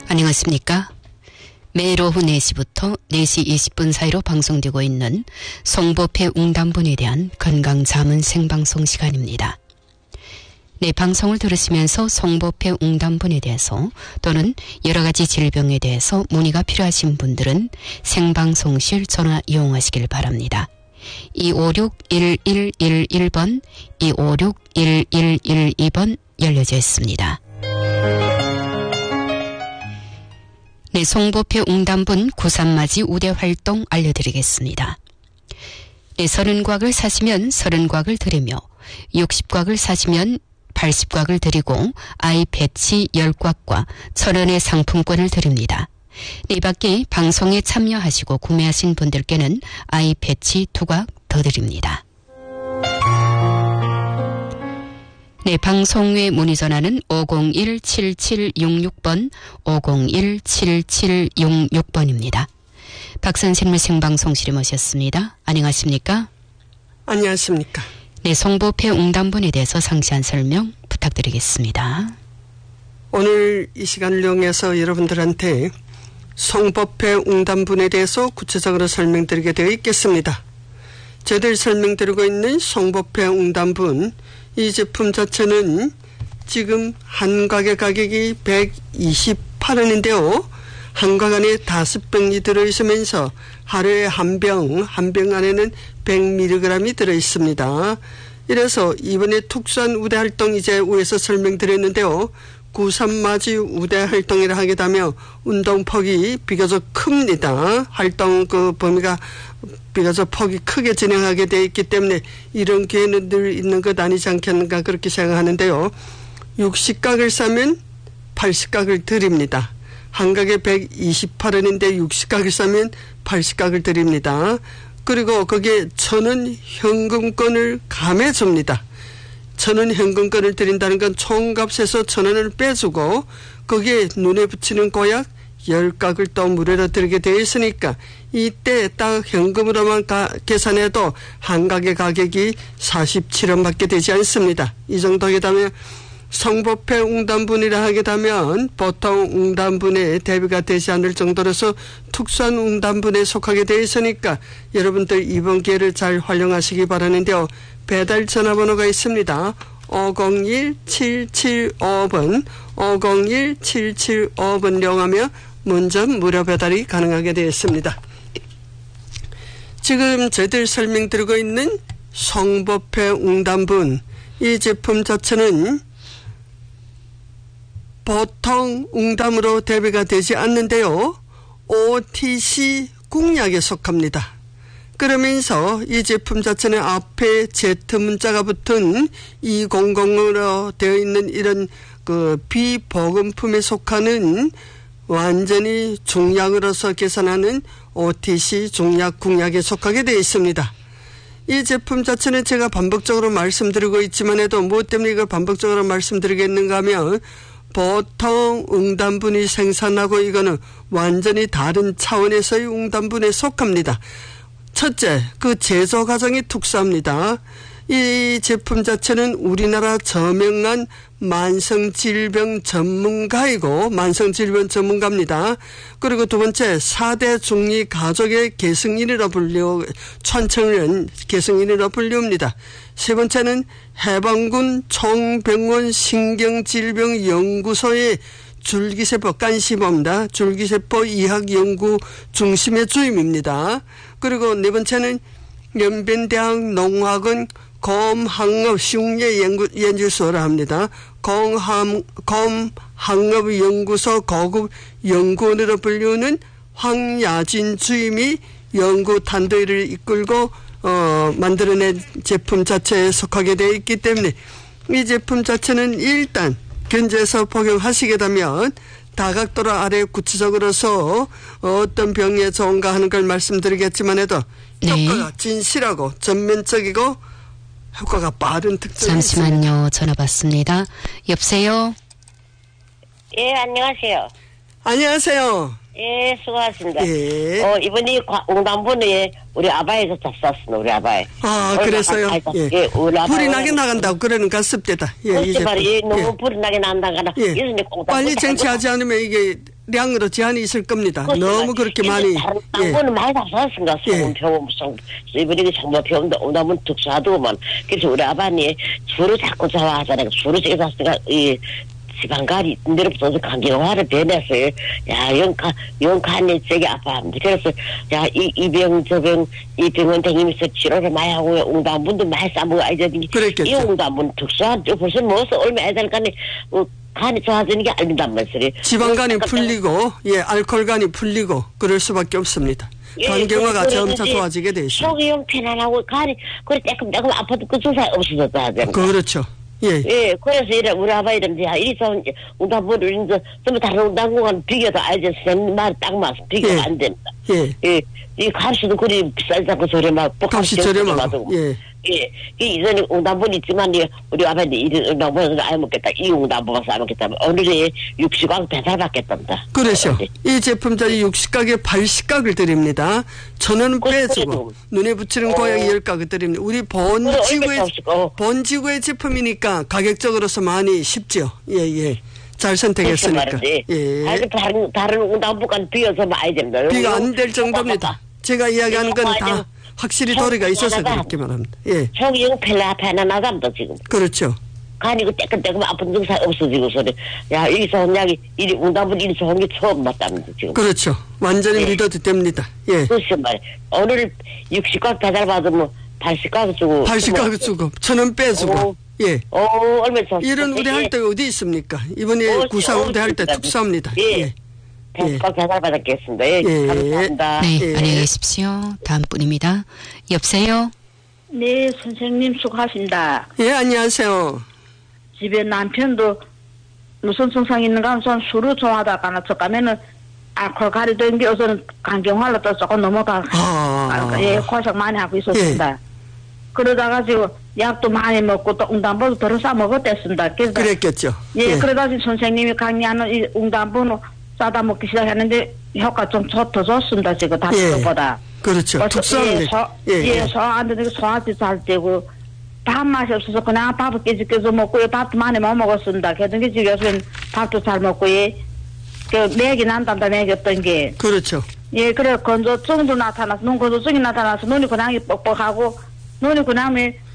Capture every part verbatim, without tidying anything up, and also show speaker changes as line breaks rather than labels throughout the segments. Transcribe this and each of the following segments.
안녕하십니까. 매일 오후 네 시부터 네 시 이십 분 사이로 방송되고 있는 송보폐 웅담분에 대한 건강자문 생방송 시간입니다. 네, 방송을 들으시면서 송보폐 웅담분에 대해서 또는 여러 가지 질병에 대해서 문의가 필요하신 분들은 생방송실 전화 이용하시길 바랍니다. 이오육 일일일일 번, 이오육 일일일이 번 열려져 있습니다. 네, 송보폐 웅담분 구삼맞이 우대 활동 알려드리겠습니다. 네, 서른 곽을 사시면 서른 곽을 드리며 육십 곽을 사시면 팔십 곽을 드리고 아이 배치 십 곽과 천 원의 상품권을 드립니다. 이 밖에 방송에 참여하시고 구매하신 분들께는 아이 배치 두 곽 더 드립니다. 네, 방송 외 문의 전화는 오공일 칠칠육육 번, 오공일 칠칠육육 번입니다. 박 선생님을 생방송실에 모셨습니다. 안녕하십니까?
안녕하십니까?
네, 송보폐 웅담분에 대해서 상세한 설명 부탁드리겠습니다.
오늘 이 시간을 이용해서 여러분들한테 송보폐 웅담분에 대해서 구체적으로 설명드리게 되어 있겠습니다. 저희들 설명드리고 있는 송보폐 웅담분, 이 제품 자체는 지금 한 곽의 가격이 백이십팔 원인데요. 한 곽 안에 다섯 병이 들어있으면서 하루에 한 병, 한 병 안에는 백 밀리그램이 들어있습니다. 이래서 이번에 특수한 우대 활동 이제 위에서 설명드렸는데요. 구삼맞이 우대 활동이라 하게 되면 운동폭이 비교적 큽니다. 활동 그 범위가 비교적 폭이 크게 진행하게 되어 있기 때문에 이런 기회는 늘 있는 것 아니지 않겠는가 그렇게 생각하는데요. 육십 곽을 사면 팔십 곽을 드립니다. 한 곽에 백이십팔 원인데 육십 곽을 사면 팔십 곽을 드립니다. 그리고 거기에 천 원 현금권을 감해 줍니다. 천 원 현금권을 드린다는 건 총값에서 천 원을 빼주고 거기에 눈에 붙이는 고약 십 곽을 또 무료로 드리게 되어 있으니까 이때 딱 현금으로만 가, 계산해도 한 곽의 가격이 사십칠 원밖에 되지 않습니다. 이 정도게 되면 송보폐 웅담분이라 하게 되면 보통 웅담분에 대비가 되지 않을 정도로서 특수한 웅담분에 속하게 되어 있으니까 여러분들 이번 기회를 잘 활용하시기 바라는데요. 배달 전화번호가 있습니다. 오공일 칠칠오 번, 오공일 칠칠오 번 이용하며 문전 무료 배달이 가능하게 되어 있습니다. 지금 저희들 설명드리고 있는 송보폐 웅담분, 이 제품 자체는 보통 웅담으로 대비가 되지 않는데요. 오티씨 국약에 속합니다. 그러면서 이 제품 자체는 앞에 제트 문자가 붙은 이백으로 되어 있는 이런 그 비보건품에 속하는 완전히 중약으로서 계산하는 오티씨 중약 국약에 속하게 되어 있습니다. 이 제품 자체는 제가 반복적으로 말씀드리고 있지만 해도 뭐 때문에 이걸 반복적으로 말씀드리겠는가 하면 보통 웅담분이 생산하고 이거는 완전히 다른 차원에서의 웅담분에 속합니다. 첫째, 그 제조 과정이 특수합니다. 이 제품 자체는 우리나라 저명한 만성질병 전문가이고 만성질병 전문가입니다. 그리고 두 번째, 사 대 중리 가족의 계승인으로 불리우, 천청년 계승인으로 불리웁니다. 세 번째는 해방군 총병원 신경질병연구소의 줄기세포 간시보입니다. 줄기세포 이학연구 중심의 주임입니다. 그리고 네 번째는 연변대학 농학원 곰항업 흉내 연구소라 합니다. 곰항, 곰항업연구소 고급 연구원으로 불리우는 황야진 주임이 연구 단도를 이끌고 어, 만들어낸 제품 자체에 속하게 되어 있기 때문에 이 제품 자체는 일단 견제해서 복용하시게 되면 다각도로 아래 구체적으로서 어떤 병에 좋은가 하는 걸 말씀드리겠지만 해도
네.
효과가 진실하고 전면적이고 효과가 빠른 특징이
잠시만요.
있습니다.
전화 받습니다. 여보세요?
예, 안녕하세요.
안녕하세요.
예, 수고하셨습니다.
예.
어, 이번에 웅담분에 우리 아바에서 잡쌌습니다, 우리 아바에.
아, 그래서요?
아,
예.
예, 우리 아바에.
불이 나게 나간다고 그러는가 습대다. 예,
그렇지
이제.
말이야. 예, 너무
예.
불이 나게 난다거나.
예. 빨리 쟁취하지 않으면 이게 소량으로 제한이 있을 겁니다.
그렇죠.
너무 그렇게 많이.
다른 땅분은 많이 잡았습니다. 소금표, 송, 이번에 송보표, 옹담분 특수하더구만. 그래서 우리 아버님 주로 자꾸 잡아하잖아요. 주로 제가 잡으니까, 이, 지방간이 내려붙어서 강경화를 변했어요. 야, 영카, 영칸이 저기 아파합니다. 그래서, 야, 이, 이 병, 저 병, 이 병원 다니면서 치료를 많이 하고요. 옹담분도 많이 싸먹어, 아이들이.
그랬겠죠.
이 옹담분 특수한, 벌써 뭐서 얼마 애들 간에, 어, 간이 좋아지는 게 아니단 말이에요.
지방간이 풀리고, 예, 알코올간이 풀리고, 그럴 수밖에 없습니다.
예,
간경화가
그래,
점차
그러지.
좋아지게 돼 있습니다.
속이 영 편안하고, 간이, 그래, 조금, 아파도 그 주사에 없어졌다 하잖아.
그렇죠. 예.
예, 그래서 이래, 우리 아버지는, 야, 이리서, 옹담분을, 이제, 좀 다른 옹담분과는 비교도 알지, 쌤 말이 딱 맞아. 비교가
예.
안 된다.
예.
예, 이 값이도 그리 비싸지 않고 저렴하고,
값이 저렴하고, 예.
예, 이 이전에 옹담분 있지만, 예, 우리 아버지 이 옹담분에서 안 먹겠다. 이 옹담분만 싸먹겠다. 오늘에 육십왕 배달받겠답니다.
그렇죠. 이 제품자리 육십각에 팔십각을 드립니다. 천 원 빼주고, 눈에 붙이는 고양이 열 각을 드립니다. 우리 본지구의, 본지구의 제품이니까 가격적으로서 많이 쉽죠. 예, 예. 잘 선택했으니까.
예. 다른, 다른 옹담분과는 비교해서 많이 됩니다.
비가 안 될 정도입니다. 제가 이야기하는 건 다 확실히 도리가 있어서 그렇게 말합니다. 예.
속이 영 편안하답니다, 지금.
그렇죠.
간이 그 떼끈떼끈 아픈 증상 없어지고 소리. 야, 여기서 온 약이, 이리, 옹담분 이리 좋은 게 처음 맞답니다, 지금.
그렇죠. 완전히
예.
믿어도 됩니다. 예.
그렇죠, 말이야. 오늘 육십각 배달받으면 팔십각 주고.
팔십각 주고, 천 원 빼주고.
오.
예.
오, 얼마 전.
이런 우리 할 때 어디 있습니까? 이번에 구사오대 할 때 특수합니다.
예.
예.
팔십각 배달받았겠습니다. 예.
예.
감사합니다.
네,
예.
안녕히 계십시오. 다음 분입니다. 여보세요?
네, 선생님 수고하십니다.
예, 안녕하세요.
집에 남편도 무슨 증상 있는가 하면 술을 좋아하다가 저 가면은 알코올 가리던 게 어서는 간경화로 또 조금 넘어가.
아.
예, 고생 많이 하고 있었습니다.
예.
그러다가 지금 약도 많이 먹고 또 웅담보도 덜어 싸 먹었댔습니다. 그래서
그랬겠죠.
예,
예.
그러다 지금 선생님이 강의하는 이 웅담보는 싸다 먹기 시작했는데 효과 좀 더 좋습니다. 지금 다른
예.
것보다.
그렇죠.
그래서
특수합니다.
예,
예,
소, 예,
예.
소 안 되는 게 소화도 잘 되고 밥 맛이 없어서 그냥 밥을 깨지깨서 먹고 예, 밥도 많이 못 먹었습니다. 그래도 지금 요새는 밥도 잘 먹고 예, 그 맥이 난단다 맥이 없던 게
그렇죠.
예, 그래 건조증도 나타나서 눈 건조증이 나타나서 눈이 그냥 뻑뻑하고 눈이 그냥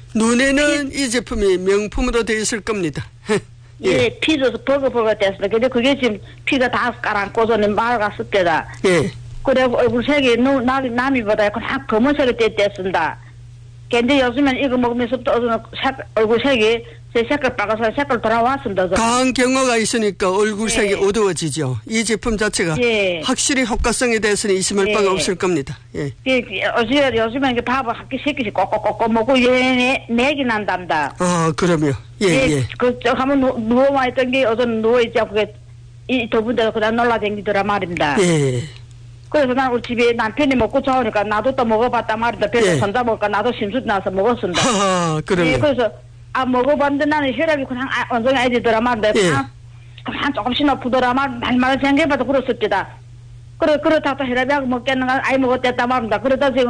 눈에는 이 제품이 명품으로 되어 있을 겁니다.
예, 예 피져서 버거버거 됐습니다. 근데 그게 지금 피가 다 깔아앉고서는 맑았을
예.
그래 얼굴색이 눈, 남, 남이보다 그냥 검은색이 됐습니다. 근데 요즘엔 이거 먹으면서 또 색, 얼굴색이 제 색깔 빨가서 색깔 돌아왔습니다.
강한 경화가 있으니까 얼굴색이
예.
어두워지죠. 이 제품 자체가
예.
확실히 효과성에 대해서는 의심할
예.
바가 없을 겁니다. 예.
예, 요즘에, 요즘엔 이게 밥을 한 끼, 세 끼씩 꼭꼭꼭 먹고 예, 맥이 난답니다.
아, 그럼요. 예,
예,
예.
그, 저, 한번 누, 누워만 있던 게 어전 누워있지 않고 그게 이 더분데가 그냥 놀라댕기더라 말입니다.
예.
그래서 난 우리 집에 남편이 먹고 좋으니까 나도 또 먹어봤단 말이다. 그래서
예.
손자 먹으니까 나도 심술 나서 먹었습니다.
하하, 그럼요.
예, 그래서 아 먹어봤는데 나는 혈압이 그냥 아, 완전히 아니더라 말인데
예.
그냥, 그냥 조금씩 높더라 말 말만 생각해봐도 그렇습니다. 그래 그렇다 또 혈압이 먹겠는가 아이 먹었댔단 말입니다. 그러다 지금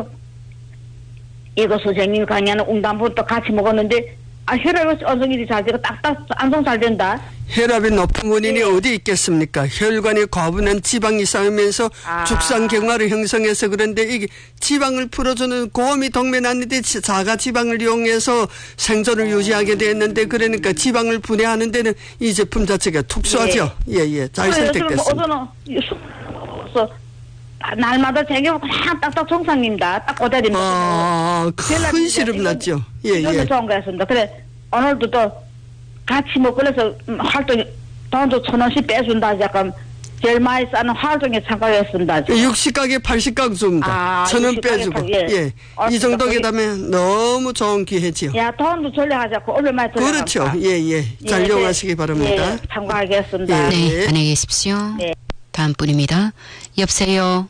이거 선생님이 강의하는 웅담부 또 같이 먹었는데 아 혈압이 언성일이 잘 되고 딱딱 안성 잘 된다.
혈압이 높은 원인이
예.
어디 있겠습니까? 혈관에 과분한 지방이 쌓이면서
아.
죽상경화를 형성해서 그런데 이게 지방을 풀어주는 고음이 동면하는데 자가 지방을 이용해서 생존을 유지하게 됐는데 그러니까 지방을 분해하는 데는 이 제품 자체가 특수하죠. 예예. 예. 잘 선택됐습니다.
어서는 날마다 제게 그냥 딱딱 정상입니다. 딱 고대입니다.
아, 큰 시름 났죠. 예,
이거는
예.
좋은 거였습니다. 그래 오늘도 또 같이 먹고 그래서 활동 돈도 천 원씩 빼준다. 약간 제일 많이 싸는 활동에 참가했습니다.
육십각에 팔십각 줍니다.
아,
천 원
육십각에
빼주고.
팔- 예.
예.
어,
이 정도
거기-
계다면 너무 좋은 기회지요.
야 돈도 전략하자고 얼마나
그렇죠. 예, 예. 잘 이용하시기 바랍니다.
예, 참가하겠습니다.
예.
네, 안녕히 계십시오.
네.
다음 분입니다. 여보세요?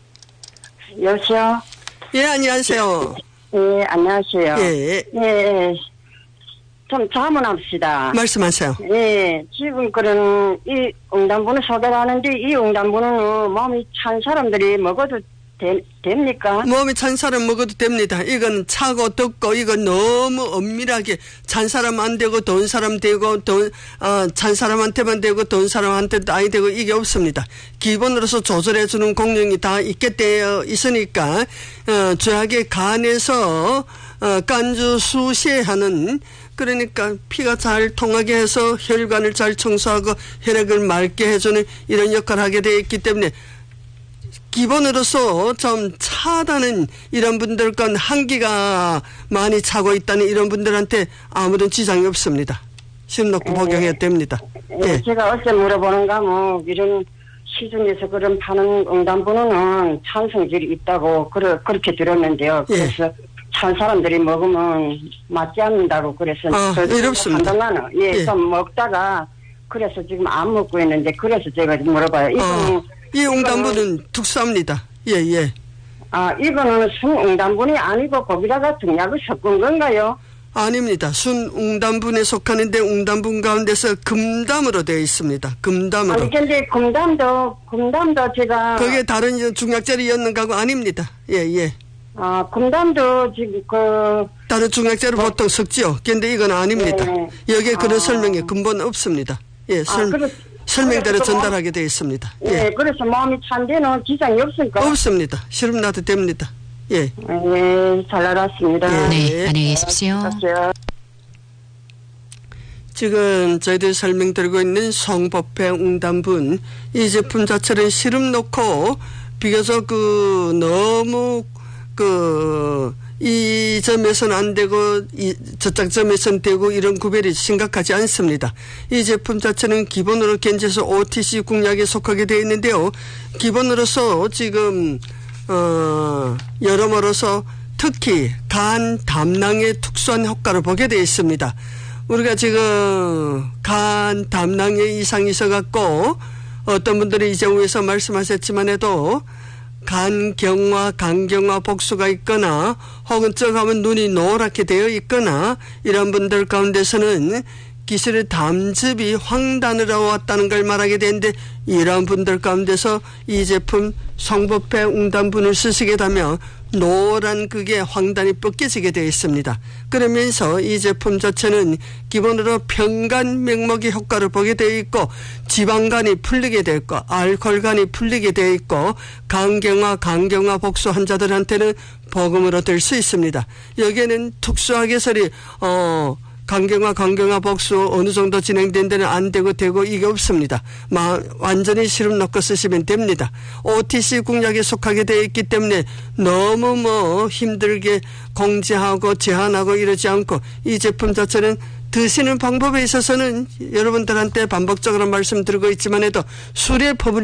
여보세요?
예, 안녕하세요.
예, 안녕하세요.
예,
예, 좀 자문합시다.
말씀하세요.
예, 지금 그런 이 응답분을 소개를 하는데 이 응답분은 몸이 찬 사람들이 먹어도 되, 됩니까?
몸이 찬 사람 먹어도 됩니다. 이건 차고 덥고 이건 너무 엄밀하게 찬 사람 안 되고 더운 사람 되고 더, 어, 찬 사람한테만 되고 더운 사람한테도 아니 되고 이게 없습니다. 기본으로서 조절해 주는功能이 다 있게 되어 있으니까 어, 죄악의 간에서 어, 간주 수시하는 그러니까 피가 잘 통하게 해서 혈관을 잘 청소하고 혈액을 맑게 해주는 이런 역할을 하게 되어 있기 때문에 기본으로서 좀 차다는 이런 분들 건 한기가 많이 차고 있다는 이런 분들한테 아무런 지장이 없습니다. 심 놓고 복용해야 됩니다.
예.
예.
제가 어제 물어보는가 뭐 이런 시중에서 그런 파는 응단분은 찬성질이 있다고 그러, 그렇게 들었는데요. 그래서
예.
찬 사람들이 먹으면 맞지 않는다고 그래서
아, 이렇습니다.
한동안은 예,
예.
좀 먹다가 그래서 지금 안 먹고 있는데 그래서 제가 물어봐요. 이거는
어, 이 응단분은 특수합니다. 예, 예.
아, 이거는 순응단분이 아니고 거기다가 등약을 섞은 건가요?
아닙니다. 순응단분에 속하는데 응단분 가운데서 금담으로 되어 있습니다. 금담으로.
아니, 근데 금담도, 금담도 제가.
그게 다른 중약제이었는가고 아닙니다. 예, 예.
아, 금담도 지금 그.
다른 중약제로 뭐, 보통 섞지요. 근데 이건 아닙니다.
네.
여기에 그런
아.
설명이 근본 없습니다. 예, 설,
아, 그래,
설명대로
그래서
전달하게 되어 있습니다.
예,
예.
그래서 마음이 찬 데는 지장이 없을까?
없습니다. 싫으면 놔도 됩니다. 예.
예, 잘 알았습니다.
예.
네, 안녕히 계십시오.
알았어요.
지금 저희들 설명드리고 있는 성법회 웅단분 이 제품 자체를 시름 놓고 비교적 그 너무 그 이 점에서는 안 되고 이 저쪽 점에서는 되고 이런 구별이 심각하지 않습니다. 이 제품 자체는 기본으로 견제서 오티씨 공약에 속하게 되어 있는데요. 기본으로서 지금 어 여러모로서 특히 간 담낭의 특수한 효과를 보게 되어 있습니다. 우리가 지금 간 담낭에 이상이 있어갖고 어떤 분들이 이정우에서 말씀하셨지만 해도 간경화, 간경화 복수가 있거나 혹은 쩍하면 눈이 노랗게 되어 있거나 이런 분들 가운데서는 기술의 담즙이 황단으로 왔다는 걸 말하게 되는데 이런 분들 가운데서 이 제품 성법회 웅단분을 쓰시게 되면 노란 그게 황단이 벗겨지게 되어 있습니다. 그러면서 이 제품 자체는 기본으로 편간 맥목의 효과를 보게 되어 있고 지방간이 풀리게 되어 있고 알코올간이 풀리게 되어 있고 간경화, 간경화 복수 환자들한테는 복음으로 될 수 있습니다. 여기에는 특수하게 설이 어 간경화, 간경화 복수 어느 정도 진행된 데는 안 되고 되고 이게 없습니다. 마, 완전히 시름 넣고 쓰시면 됩니다. 오티씨 공약에 속하게 되어 있기 때문에 너무 뭐 힘들게 공지하고 제한하고 이러지 않고 이 제품 자체는 드시는 방법에 있어서는 여러분들한테 반복적으로 말씀드리고 있지만 해도 술의 법을